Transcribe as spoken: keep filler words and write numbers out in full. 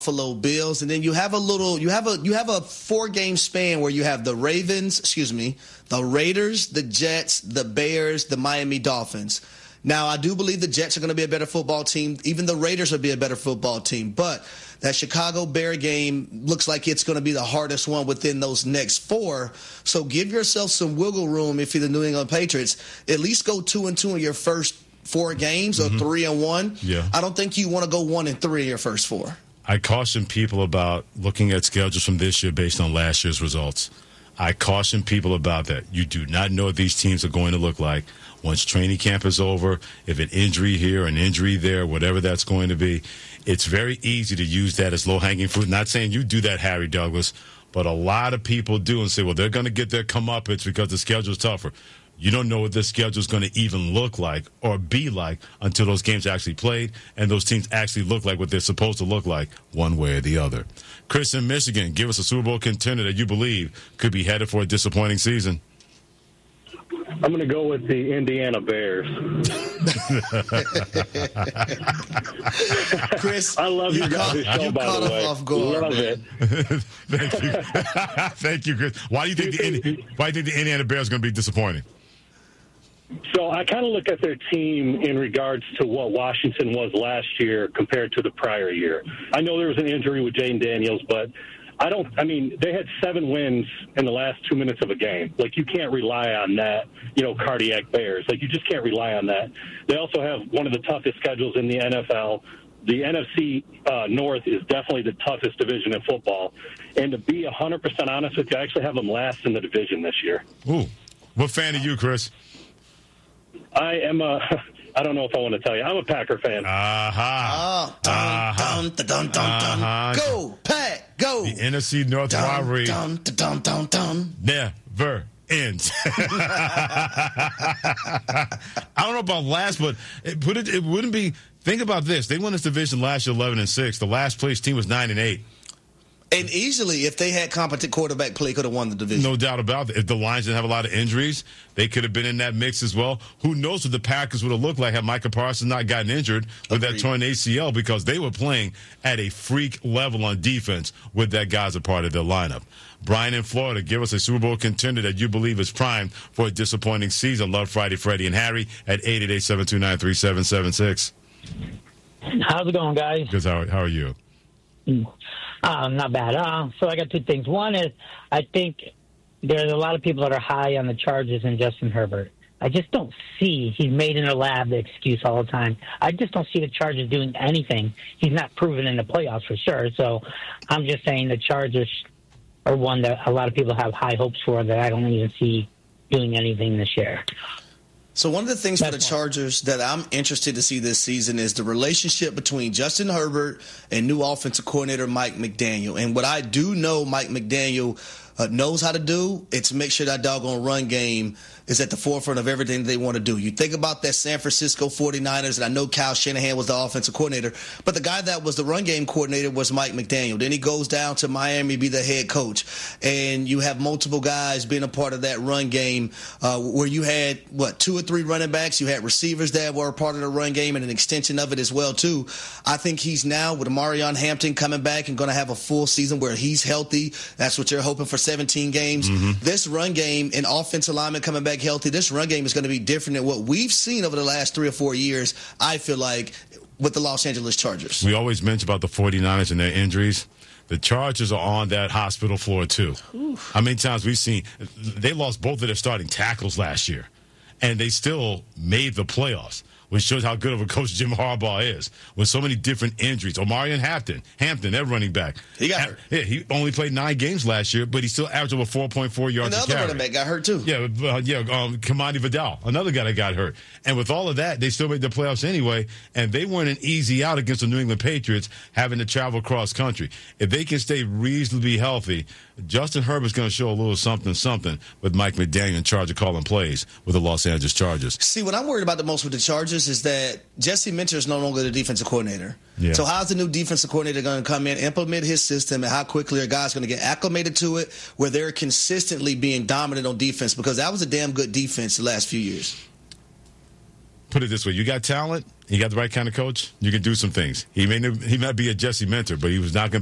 Buffalo Bills, and then you have a little, you have a, you have a four-game span where you have the Ravens, excuse me, the Raiders, the Jets, the Bears, the Miami Dolphins. Now, I do believe the Jets are going to be a better football team. Even the Raiders will be a better football team. But that Chicago Bear game looks like it's going to be the hardest one within those next four. So give yourself some wiggle room if you're the New England Patriots. At least go two and two in your first four games or mm-hmm. three and one. Yeah. I don't think you want to go one and three in your first four. I caution people about looking at schedules from this year based on last year's results. I caution people about that. You do not know what these teams are going to look like once training camp is over. If an injury here, an injury there, whatever that's going to be, it's very easy to use that as low-hanging fruit. Not saying you do that, Harry Douglas, but a lot of people do and say, well, they're going to get their comeuppance because the schedule's tougher. You don't know what the schedule is going to even look like or be like until those games are actually played and those teams actually look like what they're supposed to look like one way or the other. Chris in Michigan, give us a Super Bowl contender that you believe could be headed for a disappointing season. I'm going to go with the Indiana Bears. Chris, I love you guys' you show, by the way. Off guard, love man. it. Thank you. Thank you, Chris. Why do you think the Indi- Why do you think the Indiana Bears are going to be disappointing? So I kind of look at their team in regards to what Washington was last year compared to the prior year. I know there was an injury with Jayden Daniels, but I don't, I mean, they had seven wins in the last two minutes of a game. Like, you can't rely on that, you know, cardiac Bears. Like, you just can't rely on that. They also have one of the toughest schedules in the N F L. The N F C uh, North is definitely the toughest division in football. And to be one hundred percent honest with you, I actually have them last in the division this year. Ooh. What fan are you, Chris? I am a, I don't know if I want to tell you. I'm a Packer fan. Aha. Oh, dun, uh-huh. dun, dun, dun, dun, dun. Uh-huh. Go, Pack, go. The N F C North dun, rivalry dun, dun, dun, dun. never ends. I don't know about last, but it, put it, it wouldn't be. Think about this. They won this division last year eleven and six. The last place team was nine and eight. And easily, if they had competent quarterback play, could have won the division. No doubt about it. If the Lions didn't have a lot of injuries, they could have been in that mix as well. Who knows what the Packers would have looked like had Micah Parsons not gotten injured with Agreed. that torn A C L, because they were playing at a freak level on defense with that guy as a part of their lineup. Brian in Florida, give us a Super Bowl contender that you believe is primed for a disappointing season. Love Friday, Freddie and Harry at eight eight eight, seven two nine, three seven seven six. How's it going, guys? Good. How, how are you? Uh, not bad. Uh, so I got two things. One is I think there's a lot of people that are high on the Chargers and Justin Herbert. I just don't see, he's made in a lab the excuse all the time. I just don't see the Chargers doing anything. He's not proven in the playoffs for sure. So I'm just saying the Chargers are one that a lot of people have high hopes for that I don't even see doing anything this year. So one of the things That's for the Chargers that I'm interested to see this season is the relationship between Justin Herbert and new offensive coordinator Mike McDaniel. And what I do know Mike McDaniel uh, knows how to do, it's make sure that doggone run game is at the forefront of everything they want to do. You think about that San Francisco forty-niners, and I know Kyle Shanahan was the offensive coordinator, but the guy that was the run game coordinator was Mike McDaniel. Then he goes down to Miami to be the head coach, and you have multiple guys being a part of that run game uh, where you had, what, two or three running backs. You had receivers that were a part of the run game and an extension of it as well, too. I think he's now, with Marion Hampton coming back and going to have a full season where he's healthy. That's what you're hoping for, seventeen games. Mm-hmm. This run game and offensive lineman coming back healthy, this run game is going to be different than what we've seen over the last three or four years, I feel like, with the Los Angeles Chargers. We always mention about the forty-niners and their injuries. The Chargers are on that hospital floor, too. Oof. How many times we've seen they lost both of their starting tackles last year, and they still made the playoffs, which shows how good of a coach Jim Harbaugh is. With so many different injuries. Omarion Hampton, Hampton, their running back. He got hurt. Yeah, he only played nine games last year, but he still averaged over four point four yards a carry. And the other running back got hurt, too. Yeah, uh, yeah, um, Kamani Vidal, another guy that got hurt. And with all of that, they still made the playoffs anyway, and they weren't an easy out against the New England Patriots having to travel cross country. If they can stay reasonably healthy, Justin Herbert's going to show a little something, something with Mike McDaniel in charge of calling plays with the Los Angeles Chargers. See, what I'm worried about the most with the Chargers is that Jesse Minter is no longer the defensive coordinator. Yeah. So how's the new defensive coordinator going to come in, implement his system, and how quickly are guys going to get acclimated to it where they're consistently being dominant on defense? Because that was a damn good defense the last few years. put it this way: you got talent, you got the right kind of coach, you can do some things. He may he might be a Jesse Mentor, but he was not going to